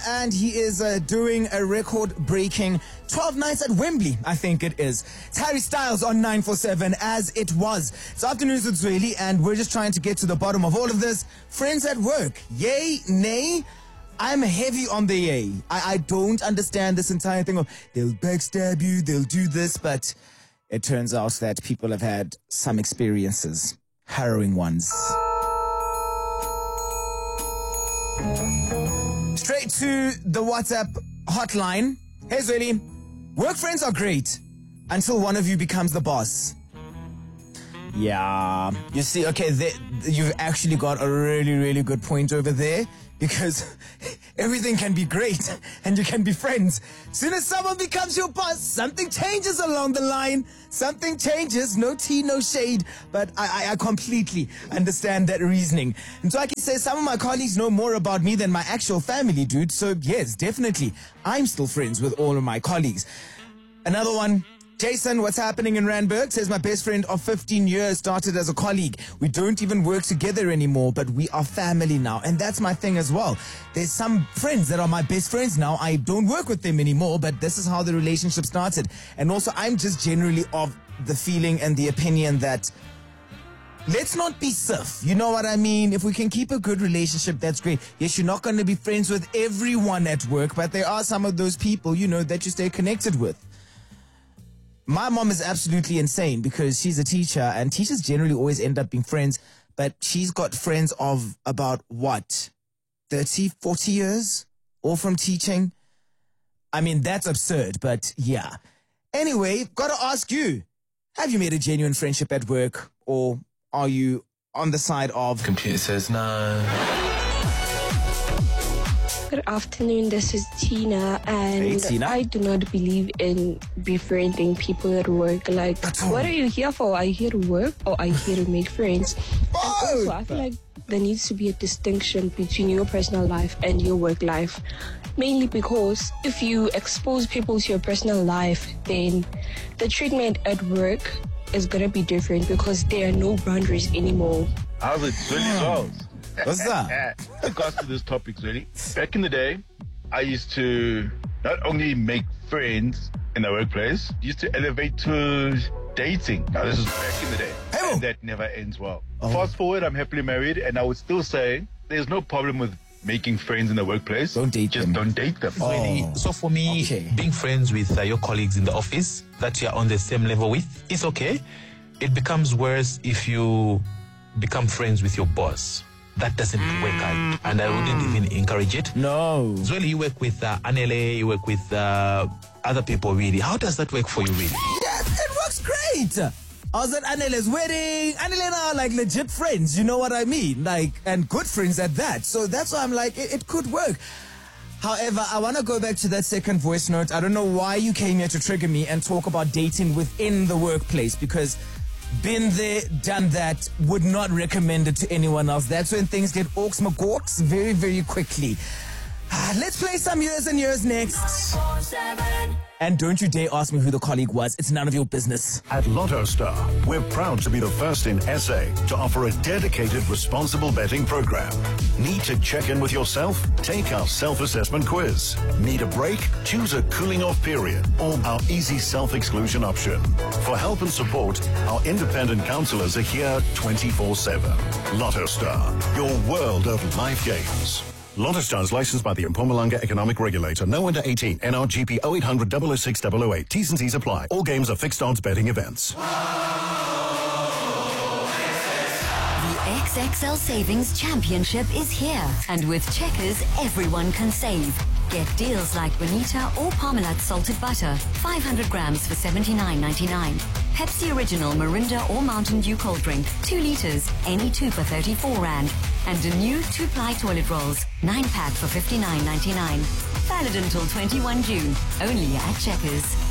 and he is doing a record-breaking 12 nights at Wembley, I think it is. It's Harry Styles on 947, as it was. It's Afternoons with Zweli, and we're just trying to get to the bottom of all of this. Friends at work, yay, nay? I'm heavy on the yay. I don't understand this entire thing of they'll backstab you, they'll do this, but it turns out that people have had some experiences, harrowing ones. Straight to the WhatsApp hotline. Hey Zweli, work friends are great until one of you becomes the boss. Yeah, you see, okay, you've actually got a really, really good point over there, because everything can be great and you can be friends. Soon as someone becomes your boss, something changes along the line. Something changes, no tea, no shade, but I completely understand that reasoning. And so I can say some of my colleagues know more about me than my actual family, dude. So yes, definitely, I'm still friends with all of my colleagues. Another one. Jason, what's happening in Randburg? Says my best friend of 15 years started as a colleague. We don't even work together anymore, but we are family now. And that's my thing as well. There's some friends that are my best friends now. I don't work with them anymore, but this is how the relationship started. And also, I'm just generally of the feeling and the opinion that let's not be stiff. You know what I mean? If we can keep a good relationship, that's great. Yes, you're not going to be friends with everyone at work, but there are some of those people, you know, that you stay connected with. My mom is absolutely insane because she's a teacher, and teachers generally always end up being friends, but she's got friends of about, 30, 40 years? All from teaching? I mean, that's absurd, but yeah. Anyway, gotta ask you, have you made a genuine friendship at work, or are you on the side of... Computer says no. Good afternoon, this is Tina, and Hey, Tina. I do not believe in befriending people at work. Like, what are you here for? Are you here to work or are you here to make friends? And also, I feel like there needs to be a distinction between your personal life and your work life. Mainly because if you expose people to your personal life, then the treatment at work is going to be different because there are no boundaries anymore. How's it, Zweli Charles? What's that? In regards to this topic, Zweli, back in the day, I used to not only make friends in the workplace, used to elevate to dating. Now, this is back in the day. Hey, And that never ends well. Fast forward, I'm happily married, and I would still say there's no problem with making friends in the workplace. Don't date Just them. don't date them. Really. So for me, Okay. being friends with your colleagues in the office that you're on the same level with is okay. It becomes worse if you become friends with your boss. That doesn't work out, and I wouldn't even encourage it. No. Zweli, you work with Anele, you work with other people, really. How does that work for you, really? Yes, it works great. I was at Anele's wedding. Anele and I are like legit friends, you know what I mean? Like, and good friends at that. So that's why I'm like, it could work. However, I want to go back to that second voice note. I don't know why you came here to trigger me and talk about dating within the workplace, because been there, done that, would not recommend it to anyone else. That's when things get orcs magorks very, very quickly. Let's play some years and years next. And don't you dare ask me who the colleague was. It's none of your business. At Lotto Star, we're proud to be the first in SA to offer a dedicated responsible betting program. Need to check in with yourself? Take our self-assessment quiz. Need a break? Choose a cooling off period or our easy self-exclusion option. For help and support, our independent counselors are here 24/7. Lotto Star, your world of life games. Lotto Star is licensed by the Mpumalanga Economic Regulator. No under 18. NRGP 0800 006 008. T's and C's apply. All games are fixed odds betting events. The XXL Savings Championship is here. And with Checkers, everyone can save. Get deals like Bonita or Parmalat salted butter, 500 grams for $79.99. Pepsi Original Mirinda or Mountain Dew cold drink, 2 liters, any 2 for 34 Rand. And a new 2-ply toilet rolls, 9-pack for $59.99. Valid until 21 June, only at Checkers.